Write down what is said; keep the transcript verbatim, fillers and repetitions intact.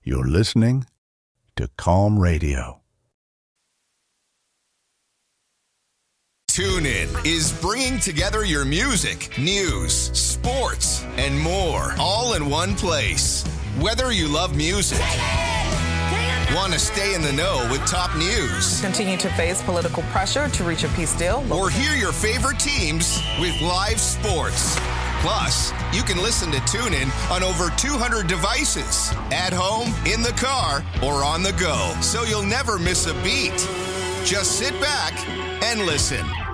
You're listening to Calm Radio. TuneIn is bringing together your music, news, sports, and more, all in one place. Whether you love music, want to stay in the know with top news, continue to face political pressure to reach a peace deal, or hear your favorite teams with live sports. Plus, you can listen to TuneIn on over two hundred devices, at home, in the car, or on the go, so you'll never miss a beat. Just sit back and listen.